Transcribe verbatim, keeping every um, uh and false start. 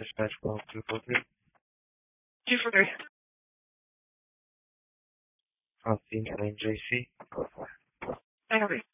Dispatch call two four three. Two for three. Francine Elaine J C. I copy.